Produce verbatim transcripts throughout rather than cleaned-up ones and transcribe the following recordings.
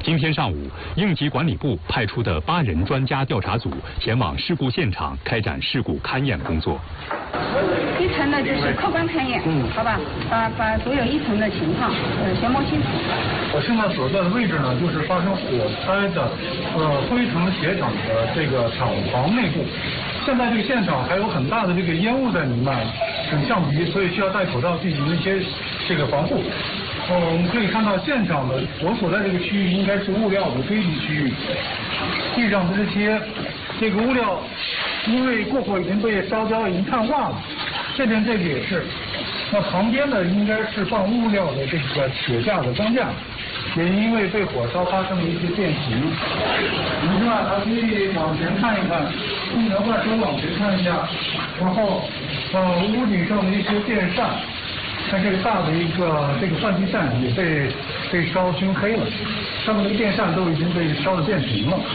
今天上午，应急管理部派出的八人专家调查组前往事故现场开展事故勘验工作。 一层呢就是客观勘验，嗯，好吧，把把所有一层的情况呃全摸清楚。 我现在所在的位置呢，就是发生火灾的呃辉腾鞋厂的这个厂房内部。现在这个现场还有很大的这个烟雾在弥漫，很呛鼻，所以需要戴口罩进行一些这个防护。呃，我们可以看到现场的我所在这个区域应该是物料的堆积区域，地上的这些这个物料因为过火已经被烧焦，已经碳化了。这边这个也是，那旁边呢应该是放物料的这个铁架的钢架，也因为被火烧发生了一些变形。我们现在还可以往前看一看，镜头换手往前看一下，然后呃屋顶上的一些电扇。看这个大的一个这个换气扇也被被烧熏黑了，上面的电扇都已经被烧得变形了。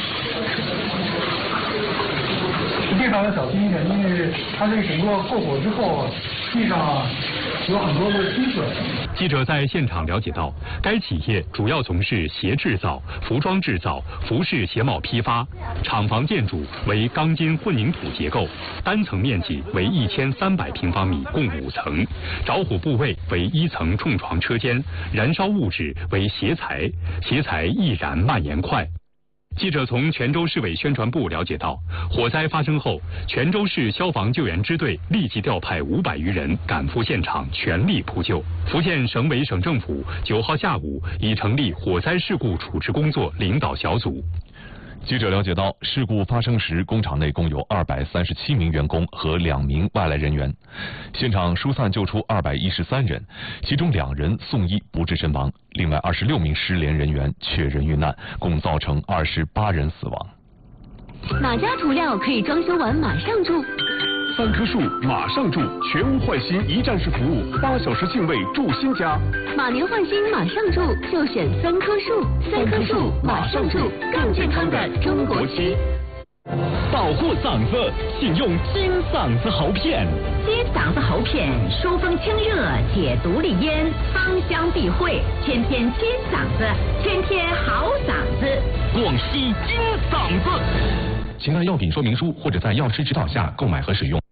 地上要小心一点，因为它这个整个过火之后，地上有很多的积水。 记者在现场了解到，该企业主要从事鞋制造、服装制造、服饰鞋帽批发，厂房建筑为钢筋混凝土结构，单层面积为一千三百平方米，共五层，着火部位为一层冲床车间，燃烧物质为鞋材，鞋材易燃蔓延快。记者从泉州市委宣传部了解到，火灾发生后，泉州市消防救援支队立即调派五百余人赶赴现场，全力扑救。福建省委省政府九号下午已成立火灾事故处置工作领导小组。 记者了解到，事故发生时，工厂内共有二百三十七名员工和两名外来人员，现场疏散救出二百一十三人，其中两人送医不治身亡，另外二十六名失联人员确认遇难，共造成二十八人死亡。 哪家涂料可以装修完马上住？ 三棵树马上住，全屋换新一站式服务，八小时净位住新家。 马年换新马上住，就选三棵树。三棵树马上住，更健康的中国区。 保护嗓子，请用金嗓子喉片。 金嗓子喉片，疏风清热，解毒利咽，芳香避秽，天天金嗓子，天天好嗓子。 广西金嗓子。 请看药品说明书或者在药师指导下购买和使用。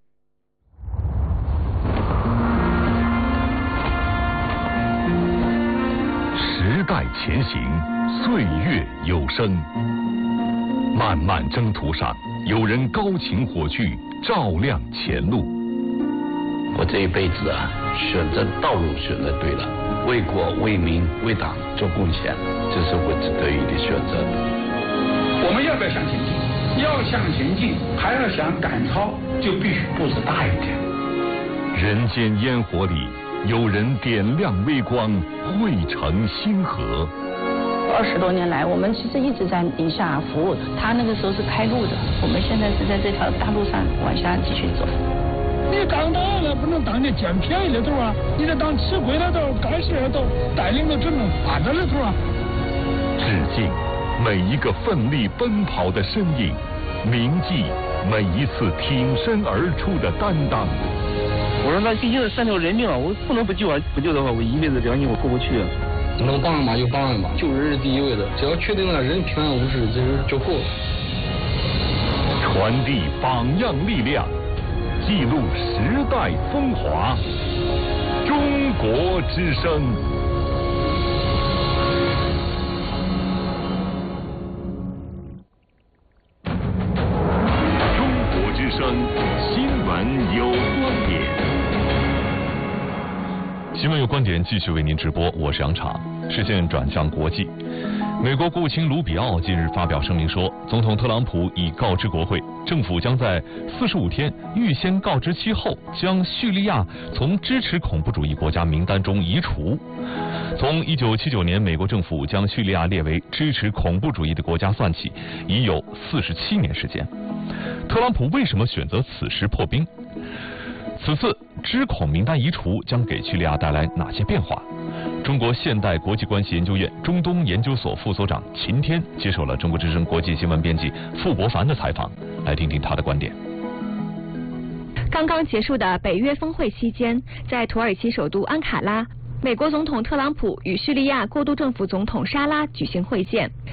时代前行，岁月有声。漫漫征途上，有人高擎火炬，照亮前路。 我这一辈子啊，选择道路选择对了，为国为民为党做贡献，这是我值得于的选择。 我们要不要向前进？要向前进，还要想赶超，就必须步子大一点。 人间烟火里，有人点亮微光，汇成星河。 二十多年来，我们其实一直在宁夏服务的。他那个时候是开路的，我们现在是在这条大路上往下继续走。 你当的那不能当你捡便宜的头啊！你得当吃亏的头、干事的头，带领着整个发展的头啊！ 致敬每一个奋力奔跑的身影，铭记每一次挺身而出的担当。 我说那毕竟是三条人命啊，我不能不救啊！不救的话，我一辈子良心我过不去啊！ 能帮嘛就帮嘛，救人是第一位的，只要确定了人平安无事，这就够了。 传递榜样力量，记录时代风华，中国之声。中国之声，新闻有观点。 新闻有观点继续为您直播，我是杨昶。视线转向国际，美国国务卿卢比奥近日发表声明说，总统特朗普已告知国会，政府将在四十五天预先告知期后，将叙利亚从支持恐怖主义国家名单中移除。从一九七九年美国政府将叙利亚列为支持恐怖主义的国家算起，已有四十七年时间。特朗普为什么选择此时破冰？此次知恐名单移除将给叙利亚带来哪些变化？中国现代国际关系研究院中东研究所副所长秦天接受了中国之声国际新闻编辑傅博凡的采访，来听听他的观点。 刚刚结束的北约峰会期间，在土耳其首都安卡拉，美国总统特朗普与叙利亚过渡政府总统沙拉举行会见。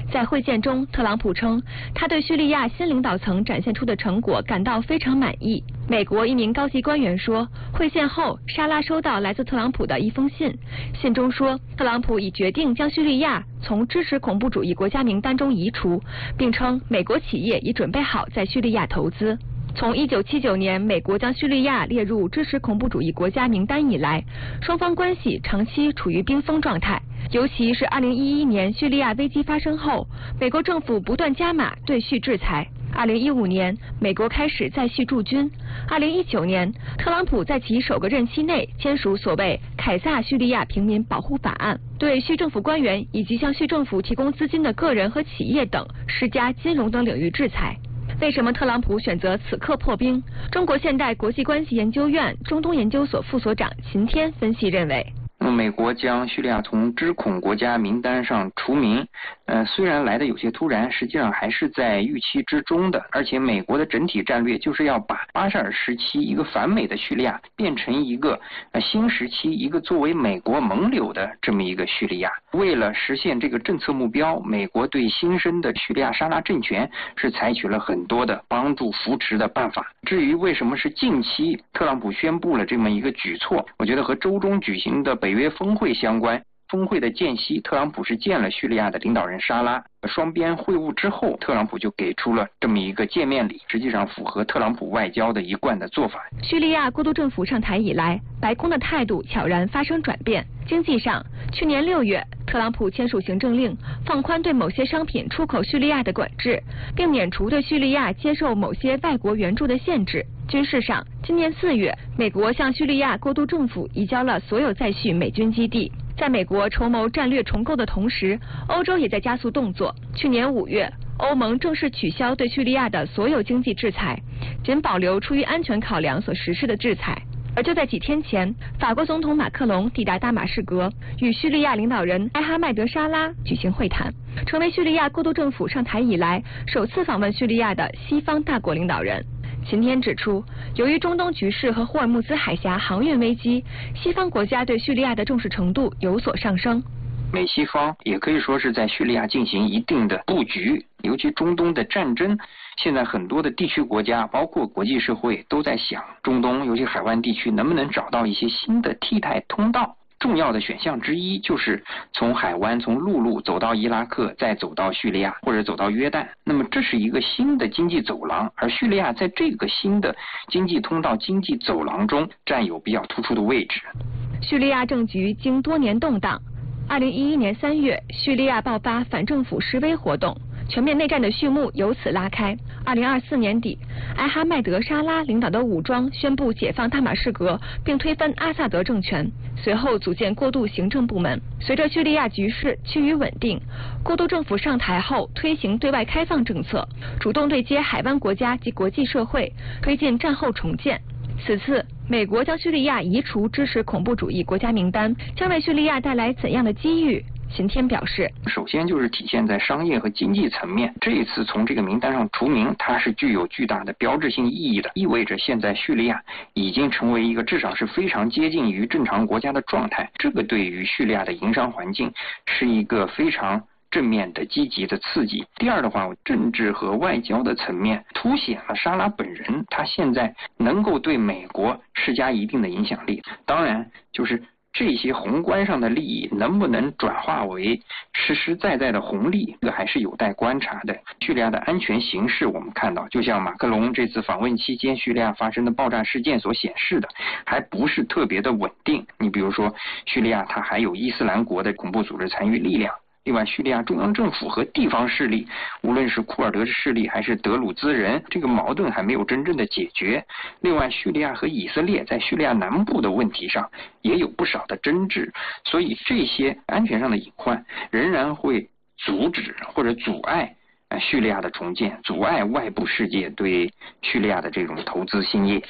在会见中，特朗普称他对叙利亚新领导层展现出的成果感到非常满意。美国一名高级官员说，会见后，沙拉收到来自特朗普的一封信，信中说，特朗普已决定将叙利亚从支持恐怖主义国家名单中移除，并称美国企业已准备好在叙利亚投资。从一九七九年美国将叙利亚列入支持恐怖主义国家名单以来，双方关系长期处于冰封状态。尤其是二零一一年叙利亚危机发生后，美国政府不断加码对叙制裁。二零一五年，美国开始在叙驻军。二零一九年，特朗普在其首个任期内签署所谓《凯撒叙利亚平民保护法案》，对叙政府官员以及向叙政府提供资金的个人和企业等施加金融等领域制裁。为什么特朗普选择此刻破冰？中国现代国际关系研究院中东研究所副所长秦天分析认为， 那么美国将叙利亚从支恐国家名单上除名，呃，虽然来的有些突然，实际上还是在预期之中的。而且美国的整体战略就是要把巴沙尔时期一个反美的叙利亚变成一个呃新时期一个作为美国盟友的这么一个叙利亚。为了实现这个政策目标，美国对新生的叙利亚沙拉政权是采取了很多的帮助扶持的办法。至于为什么是近期特朗普宣布了这么一个举措，我觉得和周中举行的北约峰会相关。峰会的间隙，特朗普是见了叙利亚的领导人沙拉，双边会晤之后，特朗普就给出了这么一个见面礼，实际上符合特朗普外交的一贯的做法。 叙利亚过渡政府上台以来，白宫的态度悄然发生转变。经济上，去年六月，特朗普签署行政令，放宽对某些商品出口叙利亚的管制，并免除对叙利亚接受某些外国援助的限制。军事上，今年四月，美国向叙利亚过渡政府移交了所有在叙美军基地。在美国筹谋战略重构的同时，欧洲也在加速动作。去年五月，欧盟正式取消对叙利亚的所有经济制裁，仅保留出于安全考量所实施的制裁。而就在几天前，法国总统马克龙抵达大马士革，与叙利亚领导人埃哈迈德·沙拉举行会谈，成为叙利亚过渡政府上台以来首次访问叙利亚的西方大国领导人。秦天指出，由于中东局势和霍尔木兹海峡航运危机，西方国家对叙利亚的重视程度有所上升。 美西方也可以说是在叙利亚进行一定的布局，尤其中东的战争，现在很多的地区国家，包括国际社会都在想，中东尤其海湾地区能不能找到一些新的替代通道。重要的选项之一就是从海湾从陆路走到伊拉克，再走到叙利亚或者走到约旦。那么这是一个新的经济走廊，而叙利亚在这个新的经济通道经济走廊中占有比较突出的位置。 叙利亚政局经多年动荡，二零一一年三月，叙利亚爆发反政府示威活动，全面内战的序幕由此拉开。二零二四年底，埃哈迈德·沙拉领导的武装宣布解放大马士革，并推翻阿萨德政权，随后组建过渡行政部门。随着叙利亚局势趋于稳定，过渡政府上台后推行对外开放政策，主动对接海湾国家及国际社会，推进战后重建。此次美国将叙利亚移除支持恐怖主义国家名单，将为叙利亚带来怎样的机遇？秦天表示， 首先就是体现在商业和经济层面，这一次从这个名单上除名，它是具有巨大的标志性意义的，意味着现在叙利亚已经成为一个至少是非常接近于正常国家的状态，这个对于叙利亚的营商环境是一个非常正面的积极的刺激。第二的话，政治和外交的层面凸显了沙拉本人他现在能够对美国施加一定的影响力，当然就是这些宏观上的利益能不能转化为实实在在的红利，这个还是有待观察的。叙利亚的安全形势我们看到，就像马克龙这次访问期间叙利亚发生的爆炸事件所显示的，还不是特别的稳定。你比如说叙利亚它还有伊斯兰国的恐怖组织残余力量，另外叙利亚中央政府和地方势力，无论是库尔德势力还是德鲁兹人，这个矛盾还没有真正的解决。另外叙利亚和以色列在叙利亚南部的问题上也有不少的争执，所以这些安全上的隐患仍然会阻止或者阻碍叙利亚的重建，阻碍外部世界对叙利亚的这种投资兴业。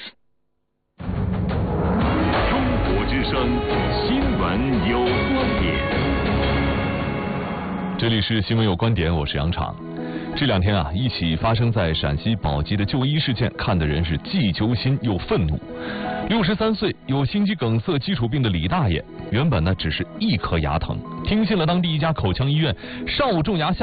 中国之声，新闻有观点。 这里是新闻有观点，我是杨昶。这两天啊，一起发生在陕西宝鸡的就医事件，看的人是既揪心又愤怒。六十三岁有心肌梗塞基础病的李大爷，原本呢只是一颗牙疼，听信了当地一家口腔医院少种牙下